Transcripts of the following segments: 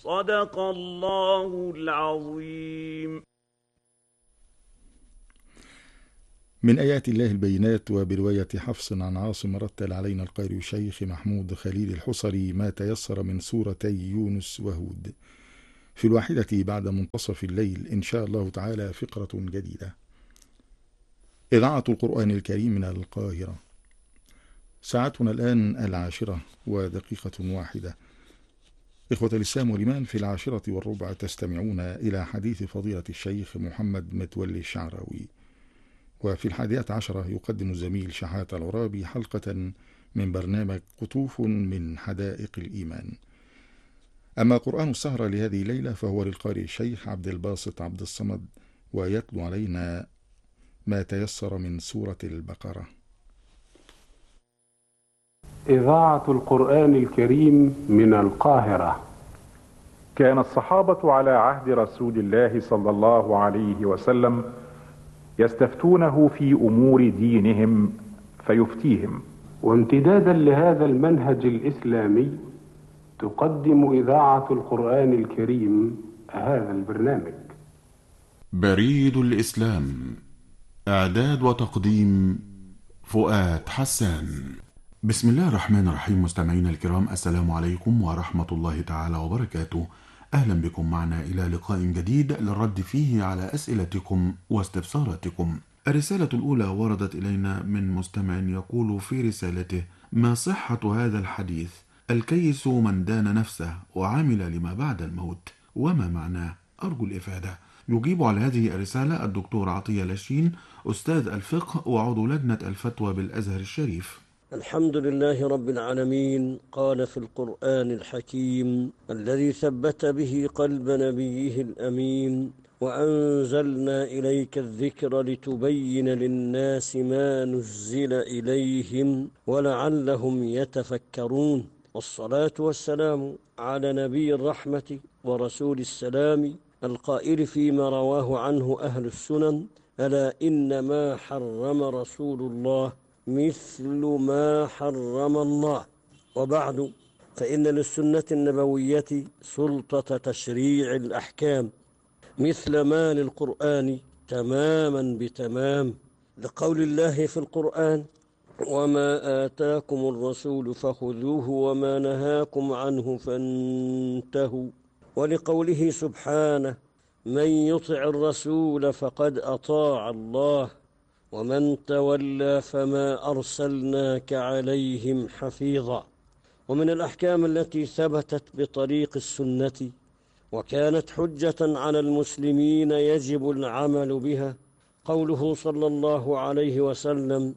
صدق الله العظيم. من آيات الله البينات. وبرواية حفص عن عاصم رتل علينا القارئ الشيخ محمود خليل الحصري ما تيسر من سورتي يونس وهود في الواحدة بعد منتصف الليل إن شاء الله تعالى. فقرة جديدة. إذاعة القرآن الكريم من القاهرة. ساعتنا الآن 10:01. إخوة الإسلام والإيمان، في 10:15 تستمعون إلى حديث فضيلة الشيخ محمد متولي الشعراوي. وفي 11:10 يقدم الزميل شحات العرابي حلقة من برنامج قطوف من حدائق الإيمان. أما قرآن السهرة لهذه الليلة فهو للقارئ الشيخ عبد الباسط عبد الصمد، ويتلو علينا ما تيسر من سورة البقرة. إذاعة القرآن الكريم من القاهرة. كان الصحابة على عهد رسول الله صلى الله عليه وسلم يستفتونه في أمور دينهم فيفتيهم. وامتدادا لهذا المنهج الإسلامي تقدم إذاعة القرآن الكريم هذا البرنامج. بريد الإسلام، إعداد وتقديم فؤاد حسان. بسم الله الرحمن الرحيم. مستمعينا الكرام، السلام عليكم ورحمة الله تعالى وبركاته. أهلا بكم معنا إلى لقاء جديد للرد فيه على أسئلتكم واستفساراتكم. الرسالة الأولى وردت إلينا من مستمع يقول في رسالته: ما صحة هذا الحديث الكيس من دان نفسه وعمل لما بعد الموت، وما معناه؟ أرجو الإفادة. يجيب على هذه الرسالة الدكتور عطية لاشين، أستاذ الفقه وعضو لجنة الفتوى بالأزهر الشريف. الحمد لله رب العالمين. قال في القرآن الحكيم الذي ثبت به قلب نبيه الأمين: وأنزلنا إليك الذكر لتبين للناس ما نزل إليهم ولعلهم يتفكرون. والصلاة والسلام على نبي الرحمة ورسول السلام القائل فيما رواه عنه أهل السنن: ألا إنما حرم رسول الله مثل ما حرم الله. وبعد، فإن للسنة النبوية سلطة تشريع الأحكام مثل ما للقرآن تماما بتمام، لقول الله في القرآن: وما آتاكم الرسول فخذوه وما نهاكم عنه فانتهوا. ولقوله سبحانه: من يطع الرسول فقد أطاع الله ومن تولى فما أرسلناك عليهم حفيظا. ومن الأحكام التي ثبتت بطريق السنة وكانت حجة على المسلمين يجب العمل بها قوله صلى الله عليه وسلم: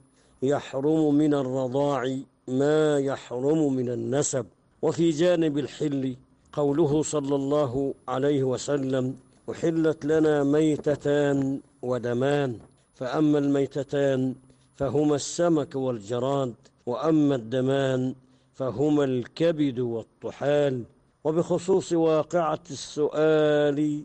يحرم من الرضاع ما يحرم من النسب. وفي جانب الحل قوله صلى الله عليه وسلم: أحلت لنا ميتتان ودمان، فأما الميتتان فهما السمك والجراد، وأما الدمان فهما الكبد والطحال. وبخصوص واقعة السؤال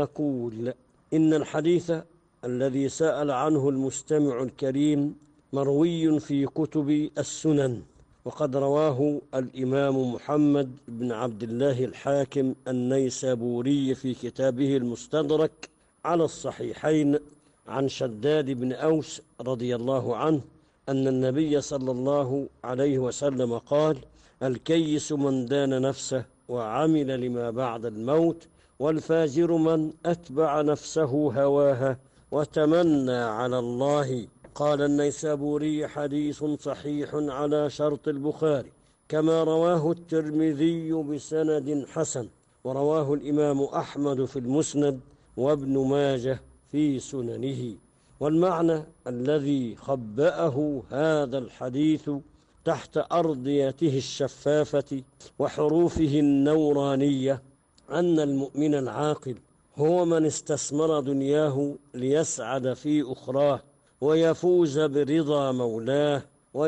نقول إن الحديث الذي سأل عنه المستمع الكريم مروي في كتب السنن، وقد رواه الإمام محمد بن عبد الله الحاكم النيسابوري في كتابه المستدرك على الصحيحين عن شداد بن أوس رضي الله عنه أن النبي صلى الله عليه وسلم قال: الكيس من دان نفسه وعمل لما بعد الموت، والفاجر من أتبع نفسه هواها وتمنى على الله. قال النيسابوري: حديث صحيح على شرط البخاري، كما رواه الترمذي بسند حسن، ورواه الإمام أحمد في المسند، وابن ماجه في سننه. والمعنى الذي خبأه هذا الحديث تحت أرضيته الشفافة وحروفه النورانية أن المؤمن العاقل هو من استثمر دنياه ليسعد في أخراه ويفوز برضا مولاه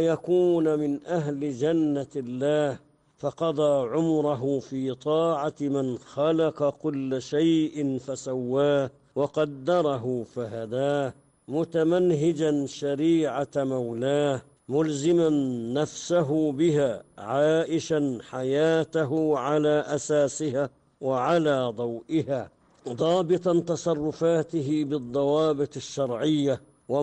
ويكون من أهل جنة الله، فقضى عمره في طاعة من خلق كل شيء فسواه وقدره فهداه، متمنهجا شريعة مولاه، ملزما نفسه بها، عائشا حياته على أساسها، وعلى ضوئها، ضابطا تصرفاته بالضوابط الشرعية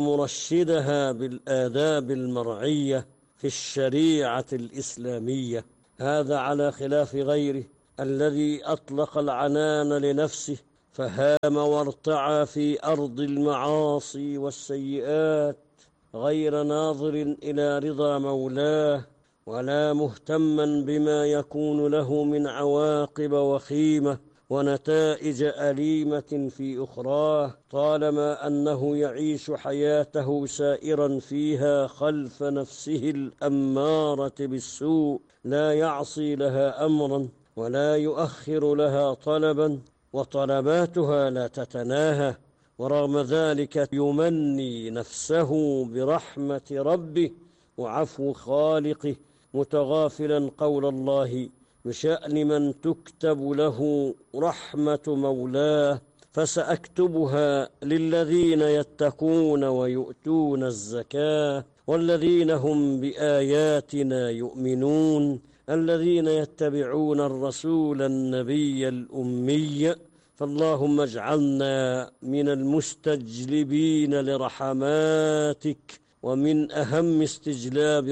ومرشدها بالآداب المرعية في الشريعة الإسلامية. هذا على خلاف غيره الذي أطلق العنان لنفسه فهام وارتعى في أرض المعاصي والسيئات، غير ناظر إلى رضا مولاه ولا مهتما بما يكون له من عواقب وخيمة ونتائج أليمة في أخراه، طالما أنه يعيش حياته سائرا فيها خلف نفسه الأمارة بالسوء، لا يعصي لها أمرا ولا يؤخر لها طلبا، وطلباتها لا تتناهى، ورغم ذلك يمني نفسه برحمة ربه وعفو خالقه، متغافلا قول الله بشأن من تكتب له رحمة مولاه فسأكتبها للذين يتقون ويؤتون الزكاة والذين هم بآياتنا يؤمنون الذين يتبعون الرسول النبي الأمي. فاللهم اجعلنا من المستجلبين لرحماتك، ومن أهم استجلاب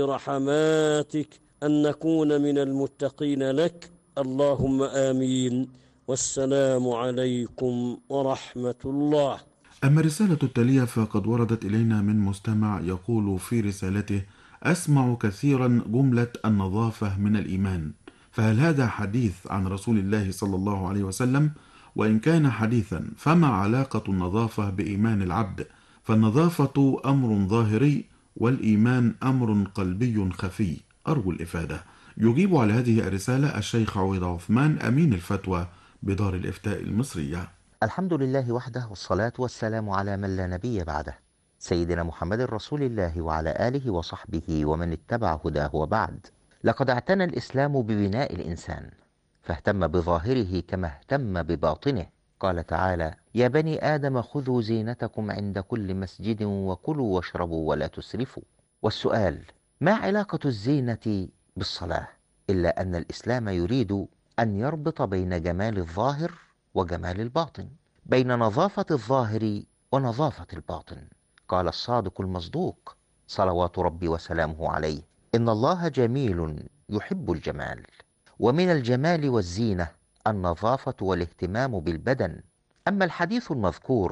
رحماتك أن نكون من المتقين لك، اللهم آمين. والسلام عليكم ورحمة الله. أما الرسالة التالية فقد وردت إلينا من مستمع يقول في رسالته: أسمع كثيرا جملة النظافة من الإيمان، فهل هذا حديث عن رسول الله صلى الله عليه وسلم؟ وإن كان حديثا فما علاقة النظافة بإيمان العبد؟ فالنظافة أمر ظاهري والإيمان أمر قلبي خفي، أرجو الإفادة. يجيب على هذه الرسالة الشيخ عويض عثمان أمين الفتوى بدار الإفتاء المصرية. الحمد لله وحده، والصلاة والسلام على من لا نبي بعده، سيدنا محمد رسول الله وعلى آله وصحبه ومن اتبع هداه. وبعد، لقد اعتنى الإسلام ببناء الإنسان، فاهتم بظاهره كما اهتم بباطنه. قال تعالى: يا بني آدم خذوا زينتكم عند كل مسجد وكلوا واشربوا ولا تسرفوا. والسؤال: ما علاقة الزينة بالصلاة؟ إلا أن الإسلام يريد أن يربط بين جمال الظاهر وجمال الباطن، بين نظافة الظاهر ونظافة الباطن. قال الصادق المصدوق صلوات ربي وسلامه عليه: إن الله جميل يحب الجمال، ومن الجمال والزينة النظافة والاهتمام بالبدن. أما الحديث المذكور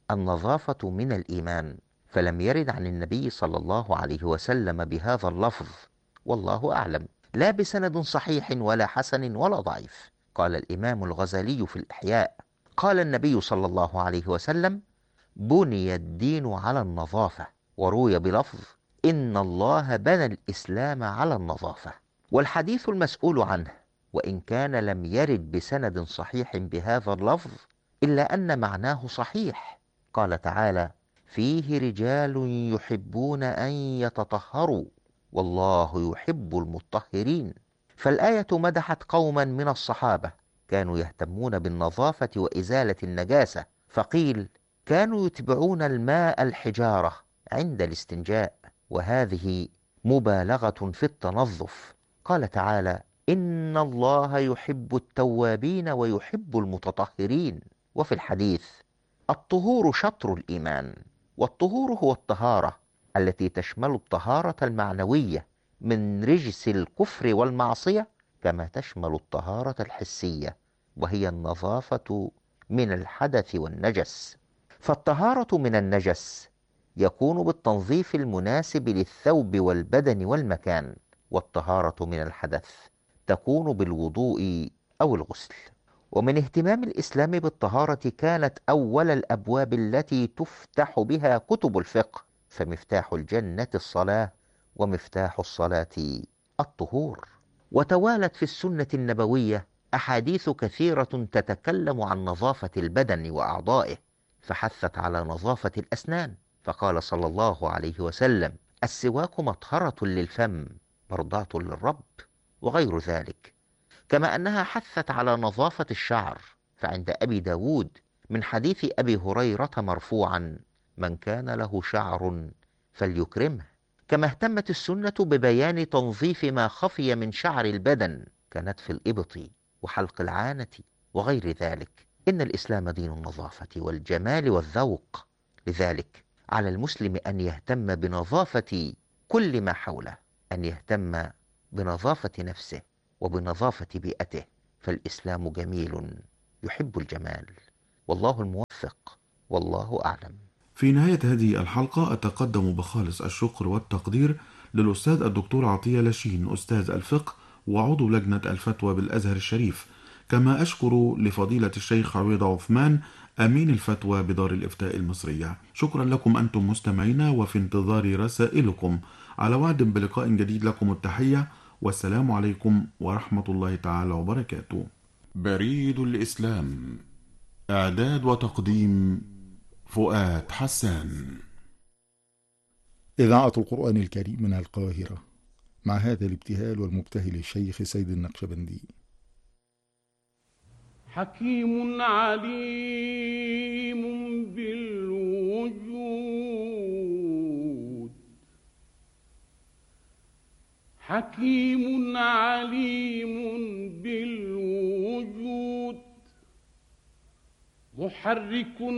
النظافة من الإيمان فلم يرد عن النبي صلى الله عليه وسلم بهذا اللفظ، والله أعلم، لا بسند صحيح ولا حسن ولا ضعيف. قال الإمام الغزالي في الإحياء: قال النبي صلى الله عليه وسلم: بني الدين على النظافة. وروي بلفظ: إن الله بنى الإسلام على النظافة. والحديث المسؤول عنه وإن كان لم يرد بسند صحيح بهذا اللفظ إلا أن معناه صحيح. قال تعالى: فيه رجال يحبون أن يتطهروا والله يحب المطهرين. فالآية مدحت قوما من الصحابة كانوا يهتمون بالنظافة وإزالة النجاسة، فقيل: كانوا يتبعون الماء الحجارة عند الاستنجاء، وهذه مبالغة في التنظف. قال تعالى: إن الله يحب التوابين ويحب المتطهرين. وفي الحديث: الطهور شطر الإيمان. والطهور هو الطهارة التي تشمل الطهارة المعنوية من رجس الكفر والمعصية، كما تشمل الطهارة الحسية وهي النظافة من الحدث والنجس. فالطهارة من النجس يكون بالتنظيف المناسب للثوب والبدن والمكان، والطهارة من الحدث تكون بالوضوء أو الغسل. ومن اهتمام الإسلام بالطهارة كانت أول الأبواب التي تفتح بها كتب الفقه، فمفتاح الجنة الصلاة، ومفتاح الصلاة الطهور. وتوالت في السنة النبوية أحاديث كثيرة تتكلم عن نظافة البدن وأعضائه، فحثت على نظافة الأسنان، فقال صلى الله عليه وسلم: السواك مطهرة للفم مرضاة للرب، وغير ذلك. كما أنها حثت على نظافة الشعر، فعند أبي داود من حديث أبي هريرة مرفوعا: من كان له شعر فليكرمه. كما اهتمت السنة ببيان تنظيف ما خفي من شعر البدن كنتف الإبط وحلق العانة وغير ذلك. إن الإسلام دين النظافة والجمال والذوق، لذلك على المسلم أن يهتم بنظافة كل ما حوله، أن يهتم بنظافة نفسه وبنظافة بيئته، فالإسلام جميل يحب الجمال، والله الموفق، والله أعلم. في نهاية هذه الحلقة أتقدم بخالص الشكر والتقدير للأستاذ الدكتور عطية لاشين أستاذ الفقه وعضو لجنة الفتوى بالأزهر الشريف، كما أشكر لفضيلة الشيخ عويض عثمان أمين الفتوى بدار الإفتاء المصرية. شكرا لكم أنتم مستمعينا، وفي انتظار رسائلكم. على وعد بلقاء جديد، لكم التحية والسلام عليكم ورحمة الله تعالى وبركاته. بريد الإسلام، إعداد وتقديم فؤاد حسان. إذاعة القرآن الكريم من القاهرة، مع هذا الابتهال والمبتهل الشيخ سيد النقشبندي. حكيم عليم بالوجود، حكيم عليم بالوجود، محرك